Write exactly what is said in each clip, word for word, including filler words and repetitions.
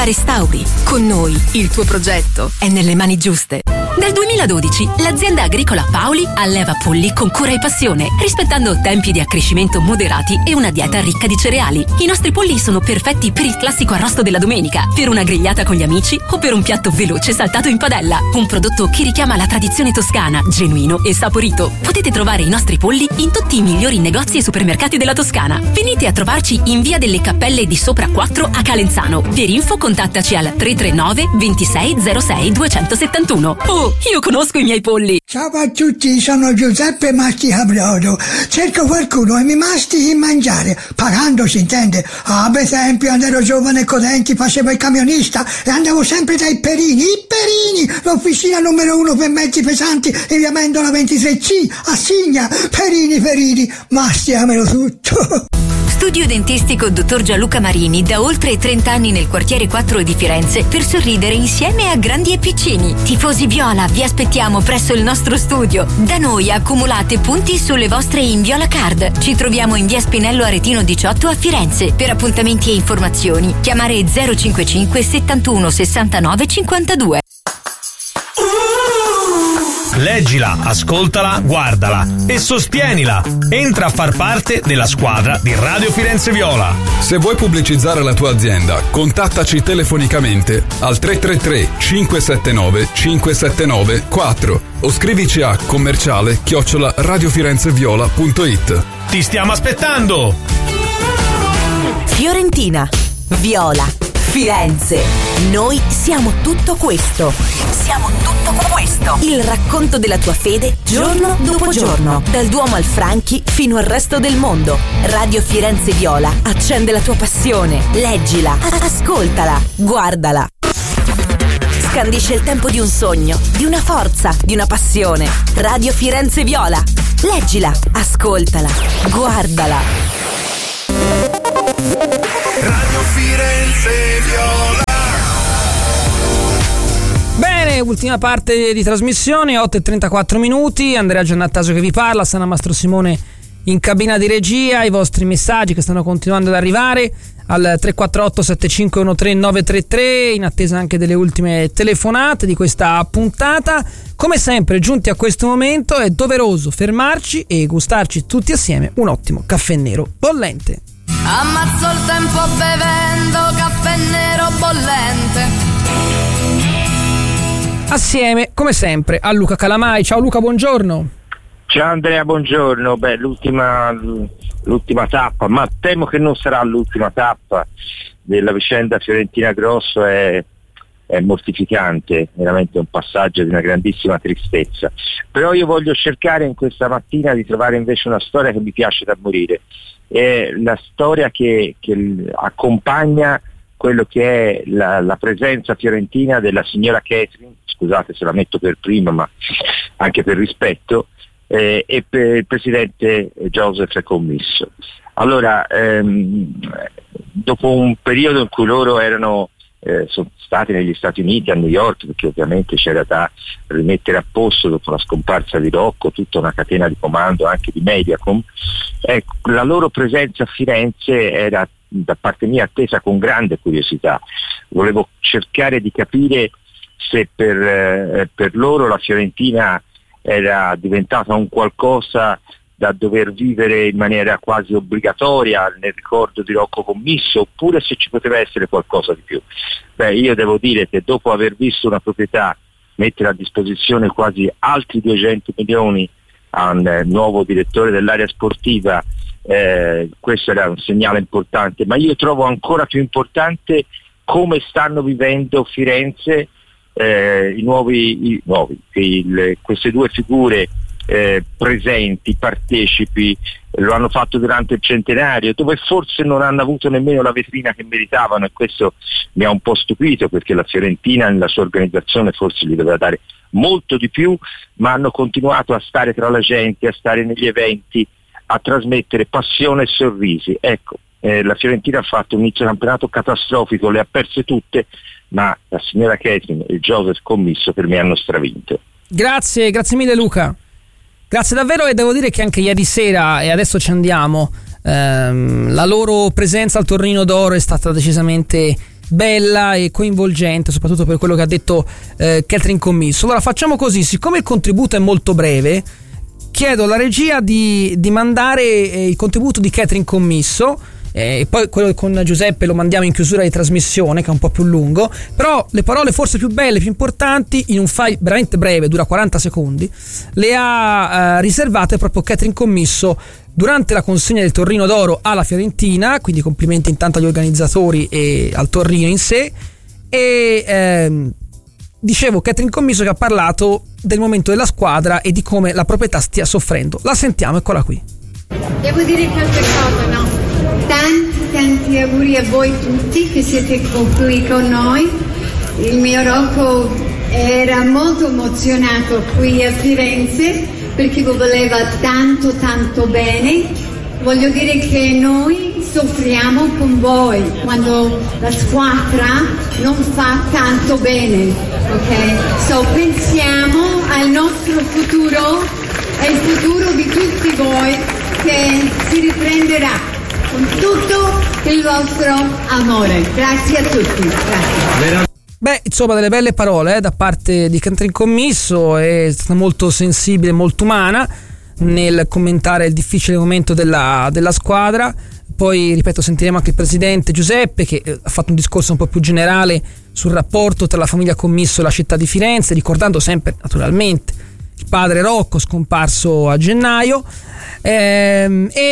restauri. Con noi il tuo progetto è nelle mani giuste. Dal duemiladodici l'azienda agricola Paoli alleva polli con cura e passione, rispettando tempi di accrescimento moderati e una dieta ricca di cereali. I nostri polli sono perfetti per il classico arrosto della domenica, per una grigliata con gli amici o per un piatto veloce saltato in padella. Un prodotto che richiama la tradizione toscana, genuino e saporito. Potete trovare i nostri polli in tutti i migliori negozi e supermercati della Toscana. Venite a trovarci in via delle Cappelle di Sopra quattro a Calenzano. Per info contattaci al tre tre nove ventisei zero sei duecentosettantuno. Oh, io conosco i miei polli. Ciao a tutti, sono Giuseppe Masticabrodo. Cerco qualcuno e mi mastichi in mangiare, pagando si intende. Ah, per esempio, quando ero giovane e codenti facevo il camionista e andavo sempre dai Perini, i Perini, l'officina numero uno per mezzi pesanti in via Mendola ventitré C, a Signa. Perini, Perini, masticamelo tutto. Studio dentistico dottor Gianluca Marini, da oltre trenta anni nel quartiere quattro di Firenze, per sorridere insieme a grandi e piccini. Tifosi viola, vi aspettiamo presso il nostro studio. Da noi accumulate punti sulle vostre Inviola Card. Ci troviamo in via Spinello Aretino diciotto a Firenze. Per appuntamenti e informazioni chiamare zero cinquantacinque settantuno sessantanove cinquantadue. Leggila, ascoltala, guardala e sostienila. Entra a far parte della squadra di Radio Firenze Viola. Se vuoi pubblicizzare la tua azienda, contattaci telefonicamente al tre tre tre cinque sette nove cinque sette nove quattro o scrivici a commerciale chiocciola radiofirenzeviola punto it. Ti stiamo aspettando! Fiorentina, Viola, Firenze. Noi siamo tutto questo. Siamo tutto questo. Il racconto della tua fede giorno dopo giorno. Dal Duomo al Franchi fino al resto del mondo. Radio Firenze Viola accende la tua passione. Leggila, ascoltala, guardala. Scandisce il tempo di un sogno, di una forza, di una passione. Radio Firenze Viola. Leggila, ascoltala, guardala. Radio Firenze Viola. Bene, ultima parte di trasmissione, otto e trentaquattro minuti. Andrea Giannattasio che vi parla, Sana Mastro Simone in cabina di regia. I vostri messaggi che stanno continuando ad arrivare al tre quattro otto sette cinque uno tre nove tre tre, in attesa anche delle ultime telefonate di questa puntata. Come sempre, giunti a questo momento, è doveroso fermarci e gustarci tutti assieme un ottimo caffè nero bollente. Ammazzo il tempo bevendo caffè nero bollente. Assieme, come sempre, a Luca Calamai. Ciao Luca, buongiorno. Ciao Andrea, buongiorno. Beh, l'ultima, l'ultima tappa, ma temo che non sarà l'ultima tappa della vicenda Fiorentina Grosso, è, è mortificante, veramente un passaggio di una grandissima tristezza. Però io voglio cercare in questa mattina di trovare invece una storia che mi piace da morire. È la storia che, che accompagna quello che è la, la presenza fiorentina della signora Catherine, scusate se la metto per prima ma anche per rispetto, eh, e per il presidente Joseph Commisso. Allora, ehm, dopo un periodo in cui loro erano eh, sono stati negli Stati Uniti, a New York, perché ovviamente c'era da rimettere a posto dopo la scomparsa di Rocco tutta una catena di comando anche di Mediacom, ecco, la loro presenza a Firenze era da parte mia attesa con grande curiosità. Volevo cercare di capire se per, eh, per loro la Fiorentina era diventata un qualcosa da dover vivere in maniera quasi obbligatoria nel ricordo di Rocco Commisso, oppure se ci poteva essere qualcosa di più. Beh, io devo dire che dopo aver visto una proprietà mettere a disposizione quasi altri duecento milioni a un eh, nuovo direttore dell'area sportiva, Eh, questo era un segnale importante, ma io trovo ancora più importante come stanno vivendo Firenze eh, i nuovi, i nuovi il, queste due figure eh, presenti, partecipi, lo hanno fatto durante il centenario, dove forse non hanno avuto nemmeno la vetrina che meritavano, e questo mi ha un po' stupito, perché la Fiorentina nella sua organizzazione forse gli doveva dare molto di più, ma hanno continuato a stare tra la gente, a stare negli eventi, a trasmettere passione e sorrisi. Ecco, eh, la Fiorentina ha fatto un inizio campionato catastrofico, le ha perse tutte, ma la signora Catherine e il Joseph Commisso per me hanno stravinto. Grazie, grazie mille Luca. Grazie davvero, e devo dire che anche ieri sera, e adesso ci andiamo, ehm, la loro presenza al Tornino d'Oro è stata decisamente bella e coinvolgente, soprattutto per quello che ha detto eh, Catherine Commisso. Allora facciamo così, siccome il contributo è molto breve, chiedo alla regia di, di mandare eh, il contributo di Catherine Commisso, e eh, poi quello con Giuseppe lo mandiamo in chiusura di trasmissione, che è un po' più lungo, però le parole forse più belle, più importanti, in un file veramente breve, dura quaranta secondi, le ha eh, riservate proprio Catherine Commisso durante la consegna del Torrino d'Oro alla Fiorentina, quindi complimenti intanto agli organizzatori e al Torrino in sé. E ehm, dicevo, Catherine Commisso che ha parlato del momento della squadra e di come la proprietà stia soffrendo. La sentiamo, eccola qui. Devo dire qualche cosa, no? Tanti, tanti auguri a voi tutti che siete qui con noi. Il mio Rocco era molto emozionato qui a Firenze perché vi voleva tanto tanto bene. Voglio dire che noi soffriamo con voi quando la squadra non fa tanto bene, ok? So pensiamo al nostro futuro e il futuro di tutti voi che si riprenderà con tutto il vostro amore. Grazie a tutti. Grazie. Beh, insomma, delle belle parole eh, da parte di Catherine Commisso, è stata molto sensibile, molto umana nel commentare il difficile momento della, della squadra. Poi, ripeto, sentiremo anche il presidente Giuseppe che eh, ha fatto un discorso un po' più generale sul rapporto tra la famiglia Commisso e la città di Firenze, ricordando sempre, naturalmente, il padre Rocco scomparso a gennaio. Ehm, e,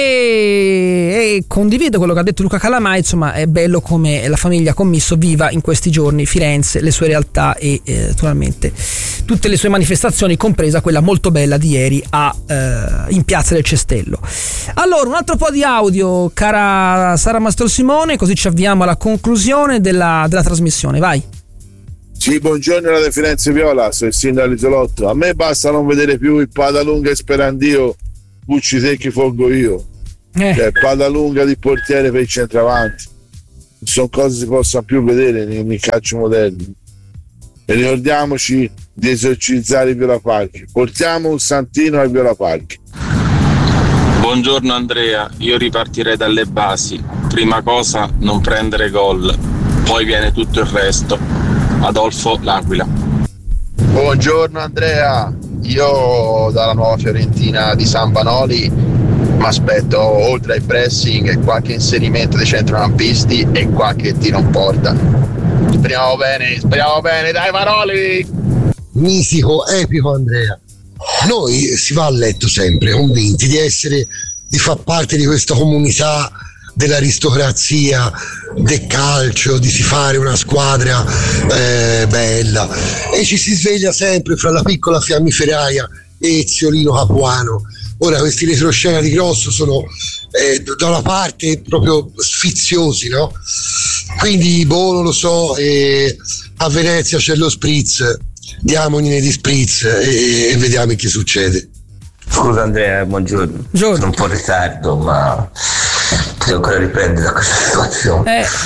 e condivido quello che ha detto Luca Calamai. Insomma, è bello come la famiglia Commisso viva in questi giorni Firenze, le sue realtà e eh, naturalmente tutte le sue manifestazioni, compresa quella molto bella di ieri a, eh, in Piazza del Cestello. Allora, un altro po' di audio, cara Sara Mastrosimone, così ci avviamo alla conclusione della, della trasmissione. Vai. Sì, buongiorno da Firenze Viola, sono il sindaco dell'isolotto. A me basta non vedere più il Padalunga e Sperandio, Pucci secchi foggo io, eh. Cioè Padalunga di portiere per il centravanti. Non sono cose che si possano più vedere nel, nel calcio moderno. E ricordiamoci di esorcizzare i Viola Parchi. Portiamo un santino ai Viola Parchi. Buongiorno Andrea, io ripartirei dalle basi. Prima cosa, non prendere gol, poi viene tutto il resto. Adolfo L'Aquila. Buongiorno Andrea, io dalla nuova Fiorentina di San Banoli mi aspetto, oltre ai pressing, qualche inserimento dei centrocampisti e qualche tiro in porta. Speriamo bene, speriamo bene, dai Banoli! Misico, epico Andrea. Noi si va a letto sempre convinti di essere, di far parte di questa comunità dell'aristocrazia del calcio, di si fare una squadra eh, bella, e ci si sveglia sempre fra la piccola fiammiferaia e Eziolino Capuano. Ora questi retroscena di Grosso sono eh, da una parte proprio sfiziosi, no? Quindi boh, non lo so, eh, a Venezia c'è lo spritz, diamogliene di spritz e, e vediamo che succede. Scusa Andrea, buongiorno. buongiorno. Sono un po' in ritardo, ma devo ancora riprendere da questa situazione. Eh.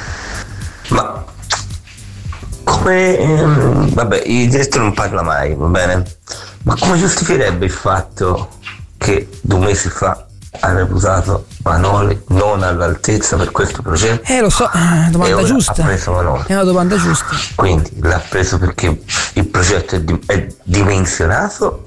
Ma come ehm, vabbè, il direttore non parla mai, va bene? Ma come giustificherebbe il fatto che due mesi fa ha reputato Vanoli non all'altezza per questo progetto? Eh lo so, è domanda giusta. Ha preso Vanoli. È una domanda giusta. Quindi l'ha preso perché il progetto è, di, è dimensionato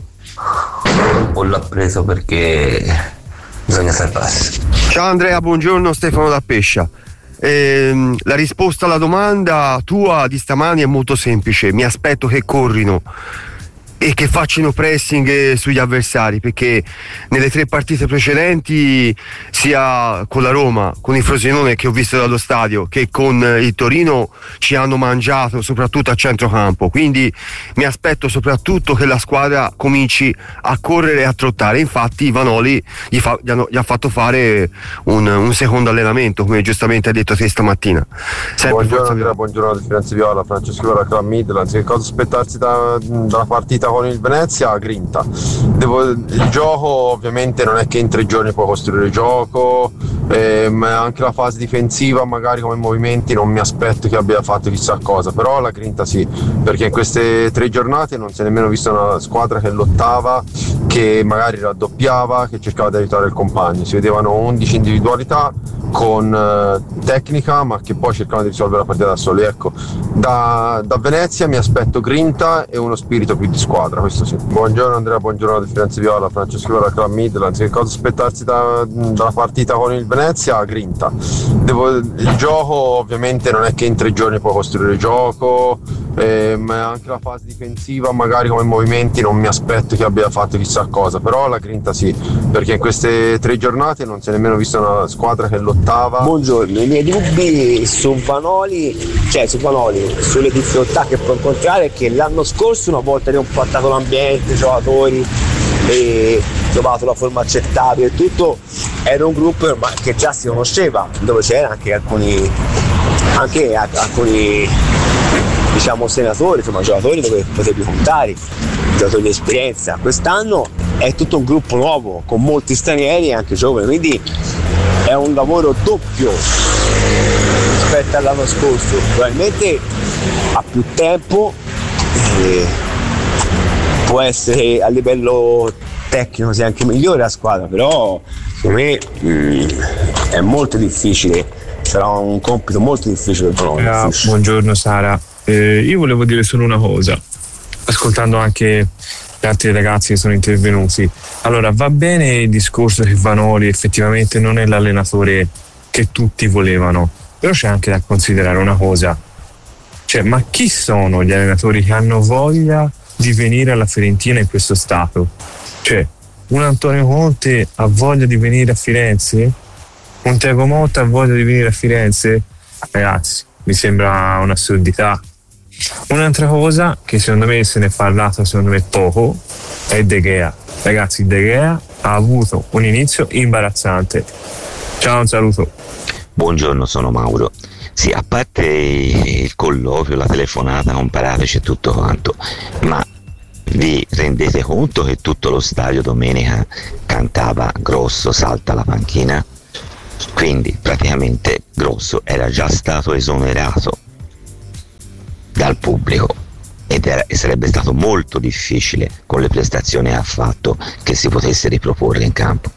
o l'ha preso perché bisogna salvarsi? Ciao Andrea, buongiorno, Stefano da Pescia. Eh, la risposta alla domanda tua di stamani è molto semplice. Mi aspetto che corrino e che facciano pressing sugli avversari, perché nelle tre partite precedenti, sia con la Roma, con il Frosinone che ho visto dallo stadio, che con il Torino, ci hanno mangiato soprattutto a centrocampo. Quindi mi aspetto soprattutto che la squadra cominci a correre e a trottare. Infatti Vanoli gli, fa, gli, hanno, gli ha fatto fare un, un secondo allenamento, come giustamente hai detto te stamattina. Sempre buongiorno Andrea, buongiorno da Firenze Viola, Francesco Viola, Clan Midlands. Che cosa aspettarsi da, dalla partita partita con il Venezia, grinta. Devo, il gioco ovviamente non è che in tre giorni puoi costruire il gioco, ehm, anche la fase difensiva magari come movimenti non mi aspetto che abbia fatto chissà cosa, però la grinta sì, perché in queste tre giornate non si è nemmeno vista una squadra che lottava, che magari raddoppiava, che cercava di aiutare il compagno. Si vedevano undici individualità con eh, tecnica, ma che poi cercavano di risolvere la partita da soli. Ecco, da, da Venezia mi aspetto grinta e uno spirito più di squadra, questo sì. Buongiorno Andrea, buongiorno da Firenze Viola, Francesco Viola, Club Midlands. Che cosa aspettarsi da, dalla partita con il Venezia? Grinta. Devo, il gioco ovviamente non è che in tre giorni puoi costruire il gioco, ehm, anche la fase difensiva magari come movimenti non mi aspetto che abbia fatto chissà cosa, però la grinta sì, perché in queste tre giornate non si è nemmeno vista una squadra che lottava. Buongiorno, i miei dubbi su Vanoli, cioè su Vanoli, sulle difficoltà che può incontrare, è che l'anno scorso una volta che ho portato l'ambiente, i giocatori e trovato la forma accettabile e tutto, era un gruppo ormai che già si conosceva, dove c'erano anche alcuni anche alcuni diciamo senatori, insomma giocatori dove potevi contare, giocatori di esperienza. Quest'anno è tutto un gruppo nuovo con molti stranieri e anche giovani, quindi è un lavoro doppio rispetto all'anno scorso. Probabilmente ha più tempo, e può essere a livello tecnico sia anche migliore la squadra, però secondo me mh, è molto difficile, sarà un compito molto difficile per noi. Ah, buongiorno Sara, eh, io volevo dire solo una cosa, ascoltando anche gli altri ragazzi che sono intervenuti. Allora, va bene il discorso che Vanoli effettivamente non è l'allenatore che tutti volevano, però c'è anche da considerare una cosa, cioè, ma chi sono gli allenatori che hanno voglia di venire alla Fiorentina in questo stato? Cioè, un Antonio Conte ha voglia di venire a Firenze? Un Thiago Motta ha voglia di venire a Firenze? Ragazzi, mi sembra un'assurdità. Un'altra cosa che secondo me se ne è parlato secondo me poco è De Gea. Ragazzi, De Gea ha avuto un inizio imbarazzante. Ciao, un saluto. Buongiorno, sono Mauro. Sì, a parte il colloquio, la telefonata con Paratici e tutto quanto, ma vi rendete conto che tutto lo stadio domenica cantava Grosso salta la panchina? Quindi praticamente Grosso era già stato esonerato dal pubblico ed era, e sarebbe stato molto difficile con le prestazioni che ha fatto che si potesse riproporre in campo.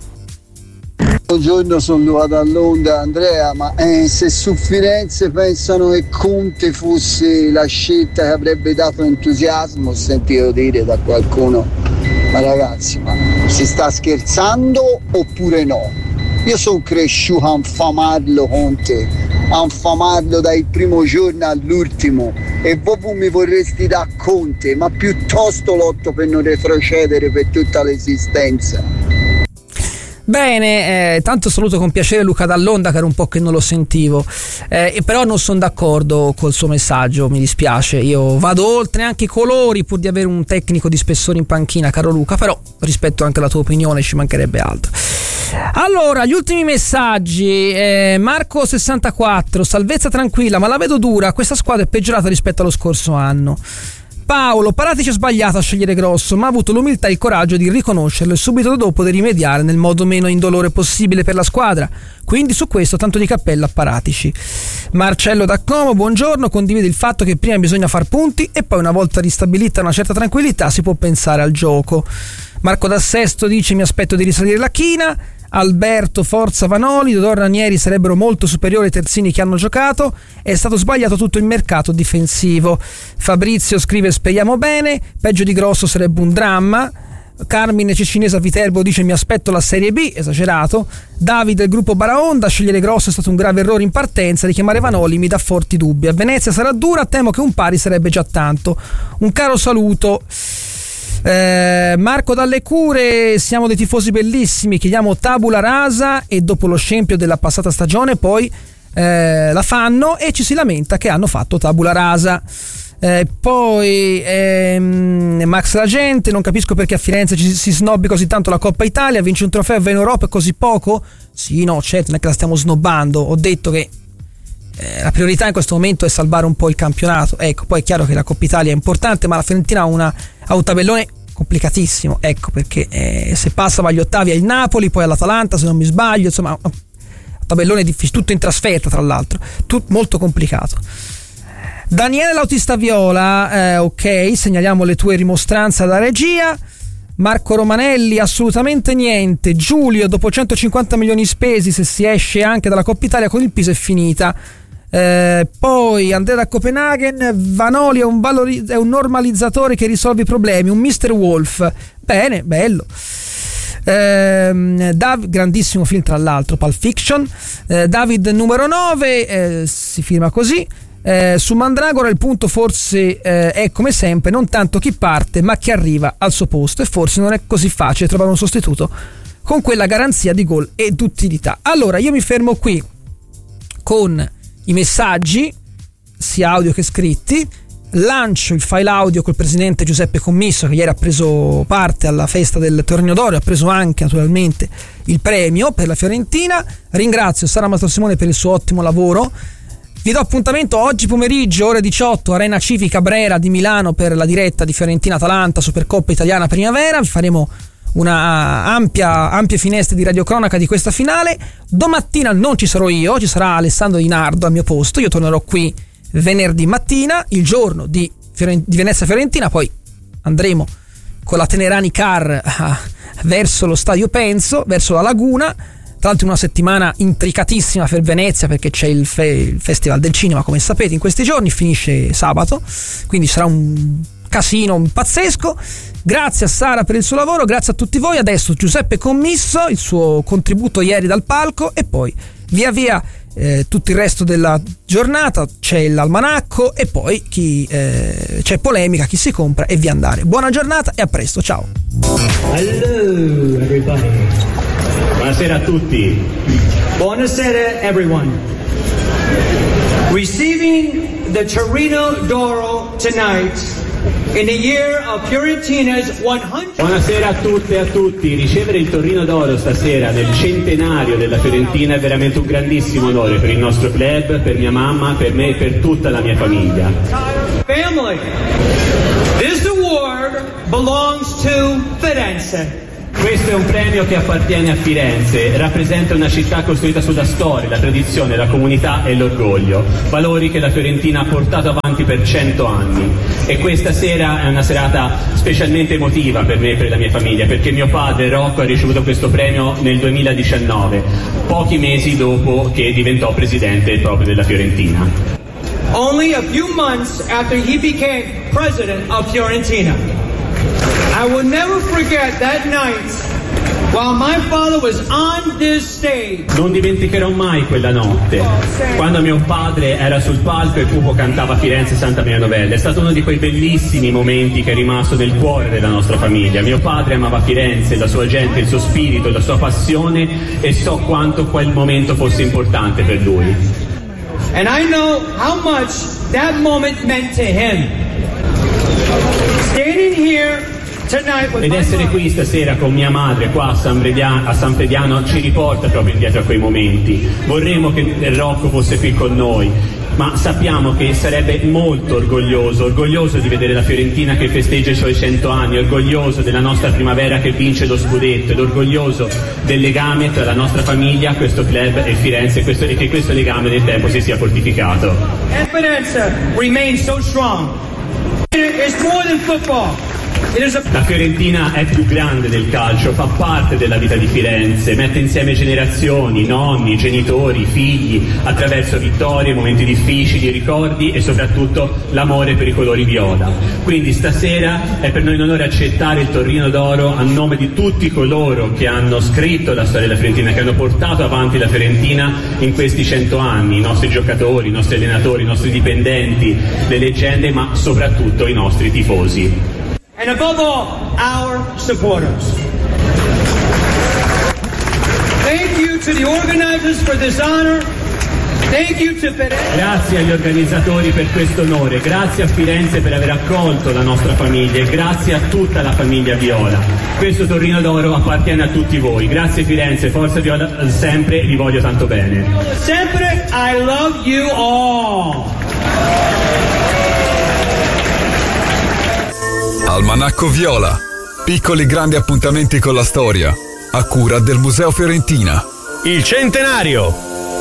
Buongiorno, sono Luca dall'Onda. Andrea, ma eh, se su Firenze pensano che Conte fosse la scelta che avrebbe dato entusiasmo, ho sentito dire da qualcuno, ma ragazzi, ma si sta scherzando oppure no? Io sono cresciuto a infamarlo Conte, a infamarlo dal primo giorno all'ultimo, e voi mi vorresti da Conte, ma piuttosto lotto per non retrocedere per tutta l'esistenza. Bene, eh, tanto saluto con piacere Luca Dall'Onda, che era un po' che non lo sentivo, eh, però non sono d'accordo col suo messaggio, mi dispiace. Io vado oltre anche i colori pur di avere un tecnico di spessore in panchina, caro Luca, però rispetto anche la tua opinione, ci mancherebbe altro. Allora, gli ultimi messaggi. eh, Marco sessantaquattro, salvezza tranquilla, ma la vedo dura, questa squadra è peggiorata rispetto allo scorso anno. Paolo, Paratici ha sbagliato a scegliere Grosso, ma ha avuto l'umiltà e il coraggio di riconoscerlo e subito dopo di rimediare nel modo meno indolore possibile per la squadra. Quindi su questo tanto di cappello a Paratici. Marcello da Como, buongiorno, condivide il fatto che prima bisogna far punti e poi una volta ristabilita una certa tranquillità si può pensare al gioco. Marco da Sesto dice mi aspetto di risalire la china. Alberto, forza Vanoli, Dodò Ranieri sarebbero molto superiori ai terzini che hanno giocato, è stato sbagliato tutto il mercato difensivo. Fabrizio scrive speriamo bene, peggio di Grosso sarebbe un dramma. Carmine Cecinesa Viterbo dice mi aspetto la Serie B, esagerato. Davide del gruppo Baraonda, scegliere Grosso è stato un grave errore in partenza, richiamare Vanoli mi dà forti dubbi. A Venezia sarà dura, temo che un pari sarebbe già tanto. Un caro saluto. Eh, Marco dalle Cure, siamo dei tifosi bellissimi, chiediamo tabula rasa e dopo lo scempio della passata stagione poi eh, la fanno e ci si lamenta che hanno fatto tabula rasa. Eh, poi ehm, Max La Gente, non capisco perché a Firenze ci, si snobbi così tanto la Coppa Italia, vince un trofeo e va in Europa e così poco. Sì, no, certo, non è che la stiamo snobbando, ho detto che eh, la priorità in questo momento è salvare un po' il campionato. Ecco, poi è chiaro che la Coppa Italia è importante, ma la Fiorentina ha, una, ha un tabellone complicatissimo, ecco perché eh, se passa va agli ottavi al Napoli, poi all'Atalanta se non mi sbaglio, insomma un tabellone difficile, tutto in trasferta tra l'altro, tutto molto complicato. Daniele Lautista Viola, eh, ok, segnaliamo le tue rimostranze alla regia. Marco Romanelli, assolutamente niente. Giulio, dopo centocinquanta milioni spesi, se si esce anche dalla Coppa Italia con il Pisa è finita. Eh, poi Andrea da Copenaghen, Vanoli è un, valori- è un normalizzatore che risolve i problemi, un mister Wolf. Bene, bello. Eh, Dav- grandissimo film tra l'altro, Pulp Fiction. eh, David numero nove, eh, si firma così. Eh, su Mandragora il punto forse eh, è come sempre non tanto chi parte ma chi arriva al suo posto, e forse non è così facile trovare un sostituto con quella garanzia di gol e d'utilità. Allora io mi fermo qui con i messaggi sia audio che scritti, lancio il file audio col presidente Giuseppe Commisso che ieri ha preso parte alla festa del Torino d'Oro e ha preso anche naturalmente il premio per la Fiorentina. Ringrazio Sara Mastrosimone per il suo ottimo lavoro. Vi do appuntamento oggi pomeriggio ore diciotto, Arena Civica Brera di Milano, per la diretta di Fiorentina-Atalanta Supercoppa Italiana Primavera. Vi faremo una ampia, ampia finestra di radiocronaca di questa finale. Domattina non ci sarò io, ci sarà Alessandro Di Nardo al mio posto. Io tornerò qui venerdì mattina, il giorno di, Fiorent- di Venezia-Fiorentina. Poi andremo con la Tenerani Car ah, verso lo stadio Penso, verso la Laguna. Tra l'altro una settimana intricatissima per Venezia, perché c'è il, fe- il Festival del Cinema, come sapete, in questi giorni, finisce sabato, quindi sarà un casino pazzesco. Grazie a Sara per il suo lavoro, grazie a tutti voi. Adesso Giuseppe Commisso, il suo contributo ieri dal palco, e poi via via eh, tutto il resto della giornata. C'è l'almanacco e poi chi, eh, c'è polemica, chi si compra e via andare. Buona giornata e a presto, ciao. Hello everybody. Buonasera a tutti. Buonasera everyone. Receiving the Torino d'Oro tonight in the year of Fiorentina's one hundred. Buonasera a tutte e a tutti. Ricevere il Torino d'Oro stasera nel centenario della Fiorentina è veramente un grandissimo onore per il nostro club, per mia mamma, per me e per tutta la mia famiglia. Family. This award belongs to Firenze. Questo è un premio che appartiene a Firenze, rappresenta una città costruita sulla storia, la tradizione, la comunità e l'orgoglio, valori che la Fiorentina ha portato avanti per cento anni. E questa sera è una serata specialmente emotiva per me e per la mia famiglia, perché mio padre Rocco ha ricevuto questo premio nel duemiladiciannove, pochi mesi dopo che diventò presidente proprio della Fiorentina. Only a few months after he became president of Fiorentina. I will never forget that night while my father was on this stage. Non dimenticherò mai quella notte, quando mio padre era sul palco e Pupo cantava Firenze Santa Maria Novella. È stato uno di quei bellissimi momenti che è rimasto nel cuore della nostra famiglia. Mio padre amava Firenze, la sua gente, il suo spirito, la sua passione, e so quanto quel momento fosse importante per lui. And I know how much that moment meant to him. Standing here ed essere qui stasera con mia madre qua a San Frediano, a San Frediano ci riporta proprio indietro a quei momenti. Vorremmo che Rocco fosse qui con noi, ma sappiamo che sarebbe molto orgoglioso, orgoglioso di vedere la Fiorentina che festeggia i suoi cento anni, orgoglioso della nostra primavera che vince lo scudetto, ed orgoglioso del legame tra la nostra famiglia, questo club e Firenze, e, questo, e che questo legame nel tempo si sia fortificato. And Firenze remains so strong. It's more than football. La Fiorentina è più grande del calcio, fa parte della vita di Firenze, mette insieme generazioni, nonni, genitori, figli, attraverso vittorie, momenti difficili, ricordi e soprattutto l'amore per i colori viola. Quindi stasera è per noi un onore accettare il Torino d'Oro a nome di tutti coloro che hanno scritto la storia della Fiorentina, che hanno portato avanti la Fiorentina in questi cento anni, i nostri giocatori, i nostri allenatori, i nostri dipendenti, le leggende, ma soprattutto i nostri tifosi. And above all, our supporters. Thank you to the organizers for this honor. Thank you to Firenze. Grazie agli organizzatori per questo onore, grazie a Firenze per aver accolto la nostra famiglia e grazie a tutta la famiglia Viola. Questo Torrino d'Oro appartiene a tutti voi. Grazie Firenze, forza Viola sempre, vi voglio tanto bene. Sempre, I love you all. Almanacco Viola, piccoli grandi appuntamenti con la storia, a cura del Museo Fiorentina. Il centenario.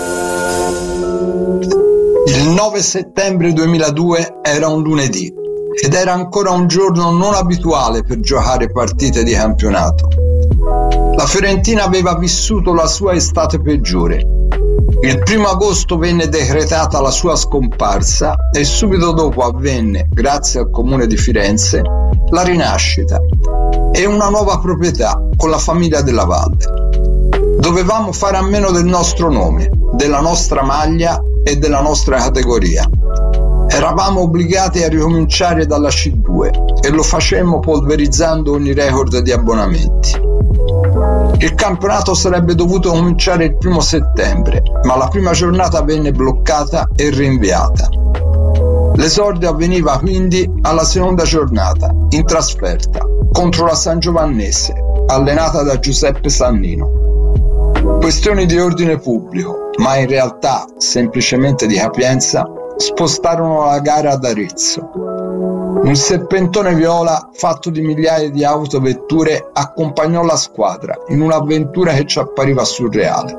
Il nove settembre duemiladue era un lunedì ed era ancora un giorno non abituale per giocare partite di campionato. La Fiorentina aveva vissuto la sua estate peggiore. Il primo agosto venne decretata la sua scomparsa e subito dopo avvenne, grazie al comune di Firenze, la rinascita e una nuova proprietà con la famiglia Della Valle. Dovevamo fare a meno del nostro nome, della nostra maglia e della nostra categoria. Eravamo obbligati a ricominciare dalla C due e lo facemmo polverizzando ogni record di abbonamenti. Il campionato sarebbe dovuto cominciare il primo settembre, ma la prima giornata venne bloccata e rinviata. L'esordio avveniva quindi alla seconda giornata, in trasferta, contro la Sangiovannese, allenata da Giuseppe Sannino. Questioni di ordine pubblico, ma in realtà semplicemente di capienza, spostarono la gara ad Arezzo. Un serpentone viola fatto di migliaia di autovetture accompagnò la squadra in un'avventura che ci appariva surreale.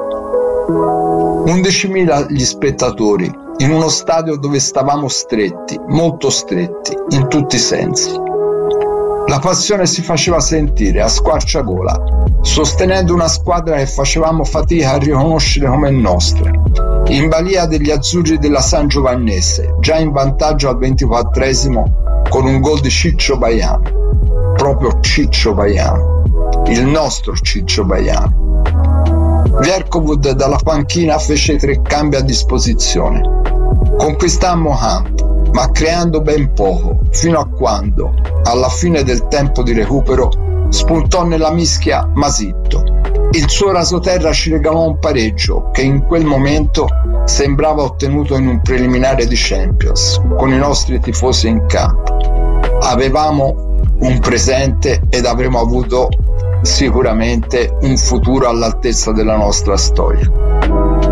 undicimila gli spettatori in uno stadio dove stavamo stretti, molto stretti, in tutti i sensi. La passione si faceva sentire a squarciagola, sostenendo una squadra che facevamo fatica a riconoscere come nostra, in balia degli azzurri della Sangiovannese, già in vantaggio al ventiquattresimo con un gol di Ciccio Baiano, proprio Ciccio Baiano, il nostro Ciccio Baiano. Vierkovud dalla panchina fece i tre cambi a disposizione. Conquistammo campo, ma creando ben poco, fino a quando, alla fine del tempo di recupero, spuntò nella mischia Masitto. Il suo rasoterra ci regalò un pareggio che in quel momento sembrava ottenuto in un preliminare di Champions, con i nostri tifosi in campo. Avevamo un presente ed avremmo avuto sicuramente un futuro all'altezza della nostra storia.